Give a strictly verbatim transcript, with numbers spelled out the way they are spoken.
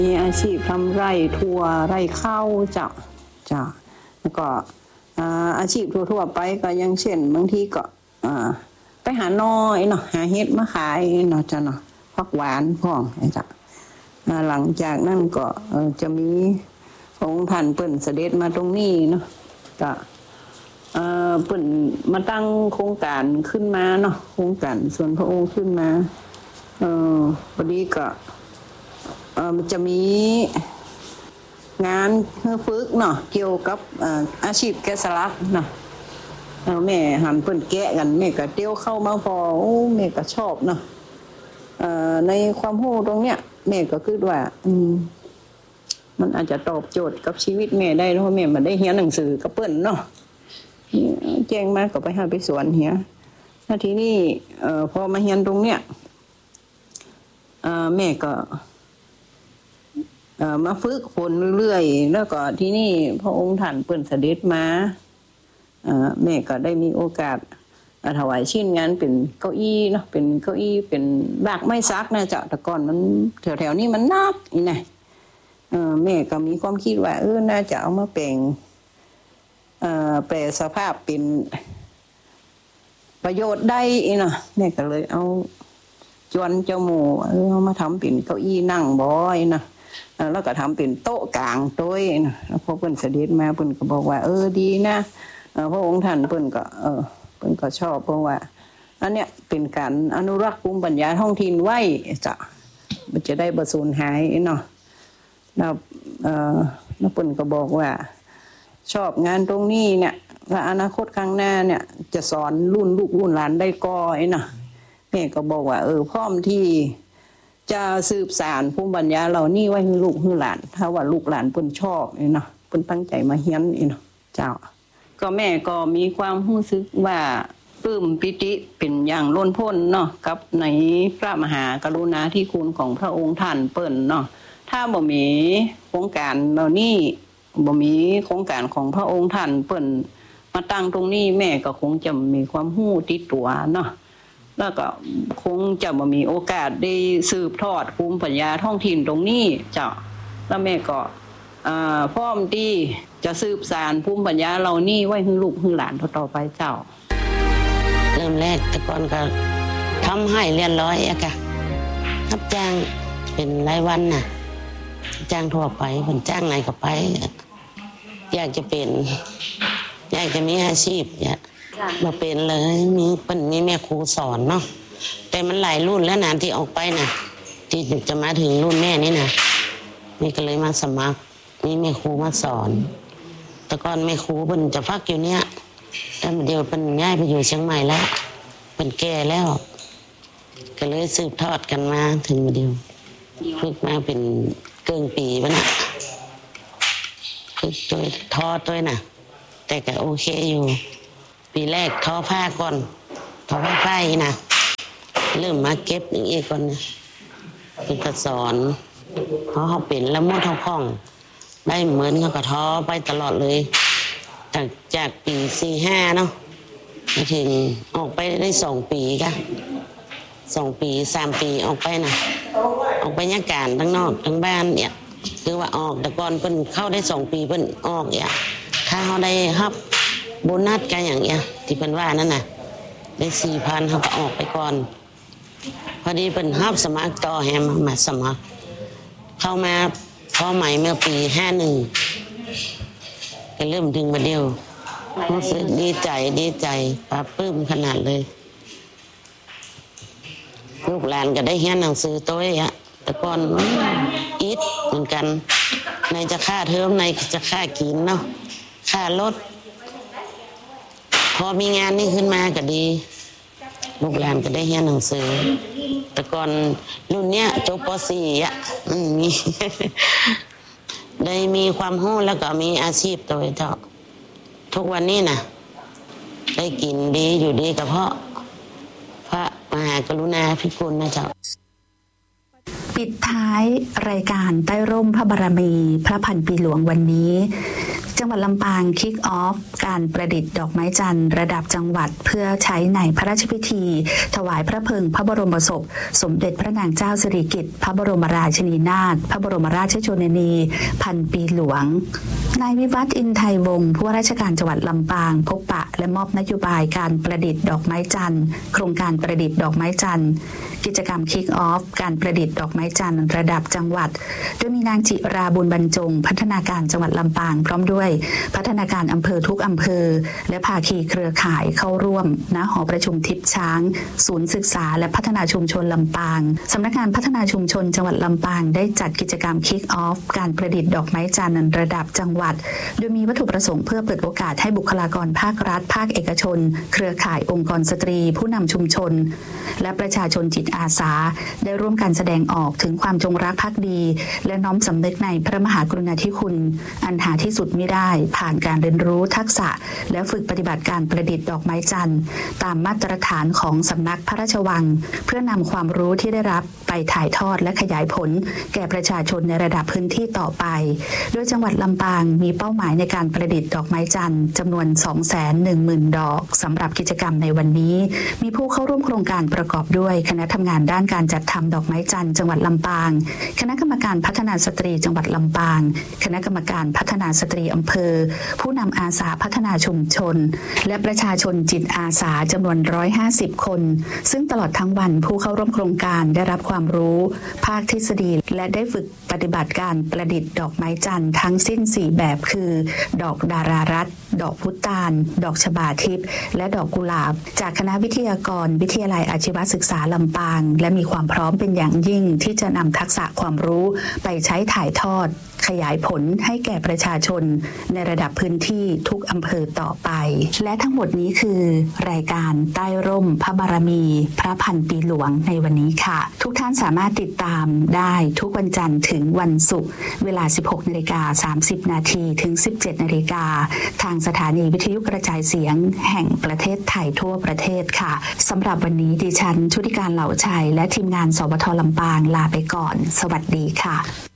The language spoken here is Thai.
มีอาชีพทำไร่ทั่วไร่ข้าวจ้ะจ้ะแล้วก็อาชีพทั่วๆไปก็ยังเช่นบางทีก็ไปหาน้อยเนาะหาเฮ็ดมาขายเนาะจ้ะเนาะผักหวานพ่องจ้ะหลังจากนั้นก็จะมีองค์ท่านเปิ่นเสด็จมาตรงนี้เนาะก็เปิ่นมาตั้งโครงการขึ้นมาเนาะโครงการส่วนพระองค์ขึ้นมาเออพอดีก็เออมันจะมีงานเพื่อฝึกเนาะเกี่ยวกับอาชีพแกะสลักเนาะแม่หันเปิ่นแกะกันแม่ก็เตี้ยวเข้ามาพอโอ้แม่ก็ชอบเนาะในความรู้ตรงเนี้ยแม่ก็คิดว่าอืมมันอาจจะตอบโจทย์กับชีวิตแม่ได้เพราะแม่มาได้เรียนหนังสือกับเปิ้นเนาะแจ้งมาก็ไปหาไปสวนเฮียแล้วทีนี้เอ่อพอมาเรียนตรงเนี้ยเอ่อแม่ก็เอ่อมาฝึกฝนเรื่อยๆแล้วก็ที่นี่พระองค์ท่านเปิ้นเสด็จมาเอ่อแม่ก็ได้มีโอกาสถวายชิ้นงานเป็นเก้าอี้เนาะเป็นเก้าอี้เป็นบากไม้ซักนะเจ้าแต่ก่อนมันแถวๆนี้มันนักอีไงเออแม่ก็มีความคิดว่าเออน่าจะเอามาแปลงเอ่อแปลสภาพเป็นประโยชน์ได้อีเนาะแม่ก็เลยเอาจวนเจ้าหมูเออเอามาทำเป็นเก้าอี้นั่งบ่อยนะแล้วก็ทำเป็นโต๊ะกลางโต๊ะนะแล้วพอเปิ้นเสด็จมาเปิ้นก็บอกว่าเออดีนะพระองค์ท่านเปิ้นก็เออเปิ้นก็ชอบเพราะว่าอันเนี้ยเป็นการอนุรักษ์ภูมิปัญญาท้องถิ่นไว้จ้ะมันจะได้บ่สูญหายเนาะแล้วเอ่อแล้วเปิ้นก็บอกว่าชอบงานตรงนี้เนี่ยว่าอนาคตข้างหน้าเนี่ยจะสอนรุ่นลูกรุ่นหลานได้ก่อยนะแม่ก็บอกว่าเออพร้อมที่จะสืบสานภูมิปัญญาเหล่านี้ไว้ให้ลูกให้หลานถ้าว่าลูกหลานเปิ้นชอบเนาะเปิ้นตั้งใจมาเรียนเนาะเจ้าก็แม่ก็มีความรู้สึกว่าปลื้มปิติเป็นอย่างล้นพ้นเนาะกับในพระมหากรุณาธิคุณของพระองค์ท่านเปิ้นเนาะถ้าบ่มีโครงการเหล่านี้บ่มีโครงการของพระองค์ท่านเปิ้นมาตั้งตรงนี้แม่ก็คงจะมีความรู้ติดตัวเนาะแล้วก็คงจะบ่มีโอกาสได้สืบทอดภูมิปัญญาท้องถิ่นตรงนี้เจ้าแล้วแม่ก็อ่าพร้อมที่จะสืบสานภูมิปัญญาเหล่านี้ไว้ให้ลูกให้หลานต่อไปเจ้าเริ่มแรกแต่ก่อนก็ทำให้เรียนร้อยอะค่ะรับจ้างเป็นรายวันน่ะจ้างทั่วไปคนจ้างไหนก็ไปอยากจะเป็นอยากจะมีอาชีพอยากมาเป็นเลยมีเป็นมีแม่ครูสอนเนาะแต่มันหลายรุ่นแล้วนะที่ออกไปน่ะที่จะมาถึงรุ่นแม่นี่นะนี่ก็เลยมาสมัครมีแม่ครูมาสอนแต่ก่อนแม่ครูเพิ่นจะพักอยู่เนี้ยแต่เดี๋ยวเพิ่นย้ายไปอยู่เชียงใหม่แล้วเพิ่นแก่แล้วก็เลยสืบทอดกันมาถึงเดียวฝึกมาเป็นเกินปีวะน่ะคือตัวทอตัวน่ะแต่ก็โอเคอยู่ปีแรกทอผ้าก่อนทอผ้าไฟนะเริ่มมาเก็บอย่างนี้ก่อนนะเป็นกระสอนเพราะเขาเป็นแล้วม้วนเขาคล่องได้เหมือนเขาก็ทอไปตลอดเลยจากจากปีสี่ห้าเนาะมาถึงออกไปได้สองปีกันสองปีสามปีออกไปนะออกไปย่างการทั้งนอกทั้งบ้านเนี่ยคือว่าออกแต่ก่อนเพิ่นเข้าได้สองปีเพิ่นออกเนี่ยถ้าเขาได้รับโบนัสกันอย่างเงี้ยที่เพิ่นว่านั่นน่ะได้สี่พันเขาก็ออกไปก่อนพอดีเพิ่นรับสมัครต่อแฮมมาสมัครเข้ามาพอใหม่เมื่อปีห้าหนึ่งก็เริ่มถึงมาเดียวรู้สึกดีใจดีใจปลาปลื้มขนาดเลยลูกหลานก็ได้เรียนหนังสือตัวอ่ะแต่ก่อนอิดเหมือนกันในจะค่าเทอมในจะค่ากินเนาะค่ารถพอมีงานนี่ขึ้นมาก็ดีลูกหลานก็ได้เรียนหนังสือแต่ก่อนรุ่นเนี้ยจบป สี่ อ่ะอืมมีได้มีความรู้แล้วก็มีอาชีพตัวเจ้าทุกวันนี้นะได้กินดีอยู่ดีก็เพราะพระมหากรุณาธิคุณนะเจ้าปิดท้ายรายการใต้ร่มพระบารมีพระพันปีหลวงวันนี้จังหวัดลำปางคิกออฟการประดิษฐ์ดอกไม้จันทร์ระดับจังหวัดเพื่อใช้ในพระราชพิธีถวายพระเพลิงพระบรมศพสมเด็จพระนางเจ้าสิริกิติ์พระบรมราชินีนาถพระบรมราชชนนีพันปีหลวงนายวิวัฒน์อินไทยวงศ์ผู้ว่าราชการจังหวัดลำปางพบปะและมอบนโยบายการประดิษฐ์ดอกไม้จันทร์โครงการประดิษฐ์ดอกไม้จันทร์กิจกรรมคิกออฟการประดิษฐ์ดอกไม้จันทร์ระดับจังหวัดโดยมีนางจิราบุญบรรจงพัฒนาการจังหวัดลำปางพร้อมด้วยพัฒนาการอำเภอทุกอำเภอและภาคีเครือข่ายเข้าร่วมณหอประชุมทิพย์ช้างศูนย์ศึกษาและพัฒนาชุมชนลำปางสำนักงานพัฒนาชุมชนจังหวัดลำปางได้จัดกิจกรรมคิกออฟการประดิษฐ์ดอกไม้จันทร์ระดับจังหวัดโดยมีวัตถุประสงค์เพื่อเปิดโอกาสให้บุคลากรภาครัฐภาคเอกชนเครือข่ายองค์กรสตรีผู้นำชุมชนและประชาชนจิตอาสาได้ร่วมกันแสดงออกถึงความจงรักภักดีและน้อมสำนึกในพระมหากรุณาธิคุณอันหาที่สุดมิได้ผ่านการเรียนรู้ทักษะและฝึกปฏิบัติการประดิษฐ์ดอกไม้จันทร์ตามมาตรฐานของสำนักพระราชวังเพื่อนำความรู้ที่ได้รับไปถ่ายทอดและขยายผลแก่ประชาชนในระดับพื้นที่ต่อไปโดยจังหวัดลำปางมีเป้าหมายในการประดิษฐ์ดอกไม้จันทร์จำนวน สองแสนหนึ่งหมื่น ดอกสำหรับกิจกรรมในวันนี้มีผู้เข้าร่วมโครงการประกอบด้วยคณะทำงานด้านการจัดทำดอกไม้จันทร์จังหวัดลำปางคณะกรรมการพัฒนาสตรีจังหวัดลำปางคณะกรรมการพัฒนาสตรีอำเภอผู้นำอาสาพัฒนาชุมชนและประชาชนจิตอาสาจำนวนหนึ่งร้อยห้าสิบคนซึ่งตลอดทั้งวันผู้เข้าร่วมโครงการได้รับความรู้ภาคทฤษฎีและได้ฝึกปฏิบัติการประดิษฐ์ดอกไม้จันทร์ทั้งสิ้นสี่แบบคือดอกดารารัตน์ดอกพุตานดอกชบาทิพย์และดอกกุหลาบจากคณะวิทยากรวิทยาลัยอาชีวศึกษาลำปางและมีความพร้อมเป็นอย่างยิ่งที่จะนำทักษะความรู้ไปใช้ถ่ายทอดขยายผลให้แก่ประชาชนในระดับพื้นที่ทุกอำเภอต่อไปและทั้งหมดนี้คือรายการใต้ร่มพระบารมีพระพันปีหลวงในวันนี้ค่ะทุกท่านสามารถติดตามได้ทุกวันจันทร์ถึงวันศุกร์เวลา สิบหกนาฬิกาสามสิบ นาทีถึง สิบเจ็ดนาฬิกาทางสถานีวิทยุกระจายเสียงแห่งประเทศไทยทั่วประเทศค่ะสำหรับวันนี้ดิฉันชุติการเหล่าชัยและทีมงานสวทลำปางลาไปก่อนสวัสดีค่ะ